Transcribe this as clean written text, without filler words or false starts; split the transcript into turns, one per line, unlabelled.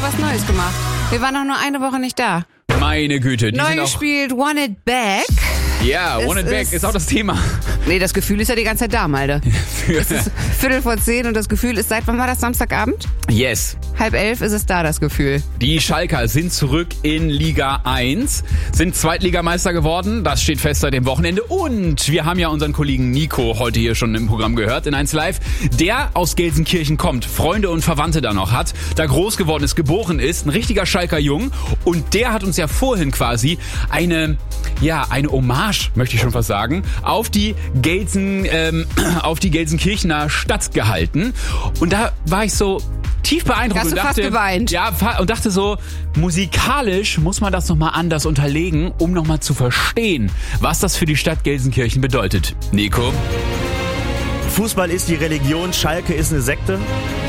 was Neues gemacht. Wir waren noch nur eine Woche nicht da.
Meine Güte.
Neu gespielt, Want It Back.
Ja, Want It Back ist auch das Thema.
Nee, das Gefühl ist ja die ganze Zeit da, Malde. Es ist 10:15 und das Gefühl ist wann war das, Samstagabend?
Yes.
10:30 ist es da, das Gefühl.
Die Schalker sind zurück in Liga 1, sind Zweitligameister geworden, das steht fest seit dem Wochenende. Und wir haben ja unseren Kollegen Nico heute hier schon im Programm gehört, in 1 Live, der aus Gelsenkirchen kommt, Freunde und Verwandte da noch hat, da groß geworden ist, geboren ist, ein richtiger Schalker Jung. Und der hat uns ja vorhin quasi eine Hommage, möchte ich schon fast sagen, auf die Gelsenkirchener Stadt gehalten. Und da war ich so tief beeindruckt.
Hast du fast geweint?
Ja, und dachte so, musikalisch muss man das nochmal anders unterlegen, um nochmal zu verstehen, was das für die Stadt Gelsenkirchen bedeutet. Nico?
Fußball ist die Religion, Schalke ist eine Sekte.